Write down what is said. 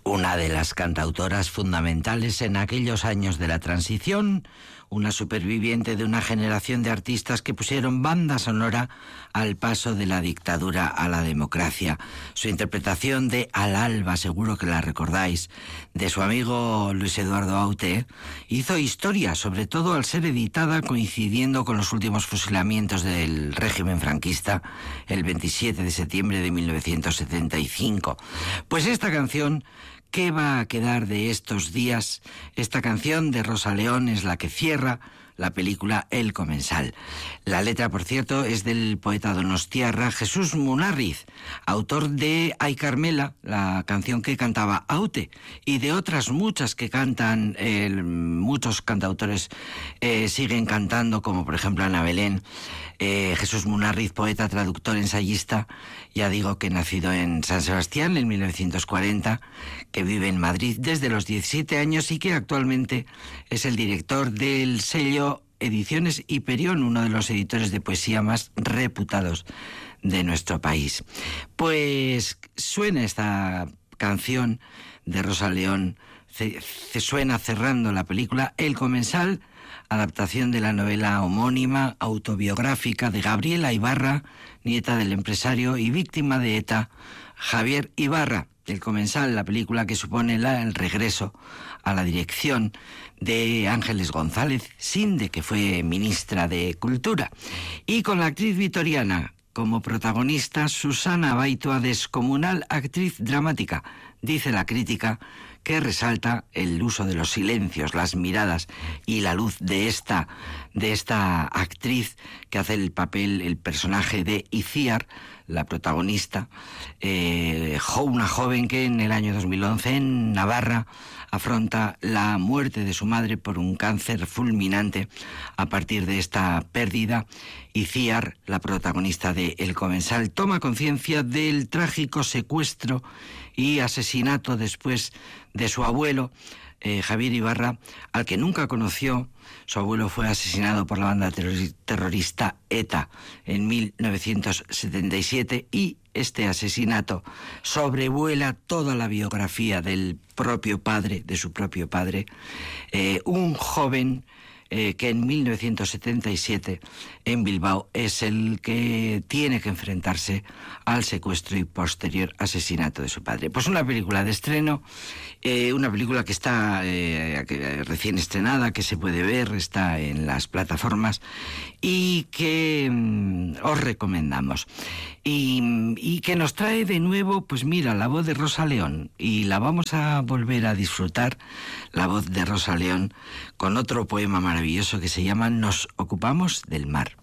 Una de las cantautoras fundamentales en aquellos años de la transición, una superviviente de una generación de artistas que pusieron banda sonora al paso de la dictadura a la democracia. Su interpretación de Al alba, seguro que la recordáis, de su amigo Luis Eduardo Aute, hizo historia, sobre todo al ser editada coincidiendo con los últimos fusilamientos del régimen franquista, el 27 de septiembre de 1975. Pues esta canción, ¿qué va a quedar de estos días? Esta canción de Rosa León es la que cierra la película El Comensal. La letra, por cierto, es del poeta donostiarra Jesús Munarriz, autor de Ay Carmela, la canción que cantaba Aute, y de otras muchas que cantan, muchos cantautores siguen cantando, como por ejemplo Ana Belén. Jesús Munarriz, poeta, traductor, ensayista, ya digo que nacido en San Sebastián en 1940, que vive en Madrid desde los 17 años y que actualmente es el director del sello Ediciones Hiperión, uno de los editores de poesía más reputados de nuestro país. Pues suena esta canción de Rosa León, suena cerrando la película El Comensal, adaptación de la novela homónima autobiográfica de Gabriela Ibarra, nieta del empresario y víctima de ETA, Javier Ibarra. El Comensal, la película que supone el regreso a la dirección de Ángeles González Sinde, que fue ministra de Cultura, y con la actriz vitoriana como protagonista Susana Baitua, descomunal actriz dramática, dice la crítica, que resalta el uso de los silencios, las miradas y la luz de esta actriz que hace el papel, el personaje de Iciar, la protagonista, una joven que en el año 2011 en Navarra afronta la muerte de su madre por un cáncer fulminante. A partir de esta pérdida, Iciar, la protagonista de El Comensal, toma conciencia del trágico secuestro y asesinato después de su abuelo, Javier Ibarra, al que nunca conoció. Su abuelo fue asesinado por la banda terrorista ETA en 1977 y este asesinato sobrevuela toda la biografía del propio padre, de su propio padre, un joven que en 1977 en Bilbao es el que tiene que enfrentarse al secuestro y posterior asesinato de su padre. Pues una película de estreno, una película que está recién estrenada, que se puede ver, está en las plataformas y que os recomendamos. Y que nos trae de nuevo, pues mira, la voz de Rosa León, y la vamos a volver a disfrutar, la voz de Rosa León, con otro poema maravilloso que se llama Nos ocupamos del mar.